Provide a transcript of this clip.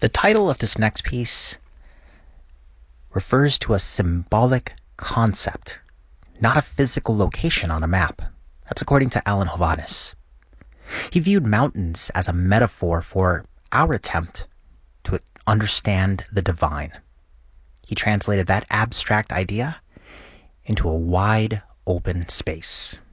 The title of this next piece refers to a symbolic concept, not a physical location on a map. That's according to Alan Hovhaness. He viewed mountains as a metaphor for our attempt to understand the divine. He translated that abstract idea into a wide open space.